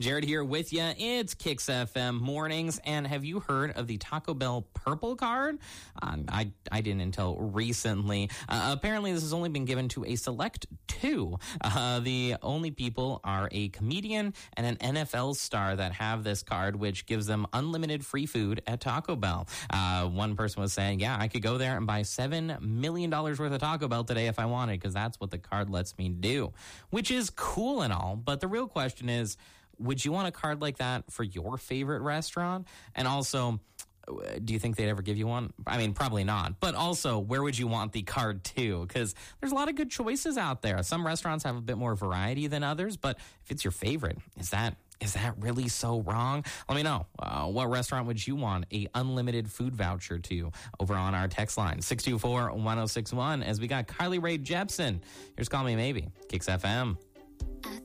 Jared here with you. It's Kicks FM mornings. And have you heard of the Taco Bell Purple Card? I didn't until recently. Apparently, this has only been given to a select two. The only people are a comedian and an NFL star that have this card, which gives them unlimited free food at Taco Bell. One person was saying, yeah, I could go there and buy $7 million worth of Taco Bell today if I wanted, because that's what the card lets me do, which is cool and all. But the real question is, would you want a card like that for your favorite restaurant? And also, do you think they'd ever give you one? I mean, probably not. But also, where would you want the card to? Because there's a lot of good choices out there. Some restaurants have a bit more variety than others, but if it's your favorite, is that really so wrong? Let me know. What restaurant would you want a unlimited food voucher to over on our text line, 624-1061, as we got Kylie Rae Jepsen. Here's Call Me Maybe, Kicks FM.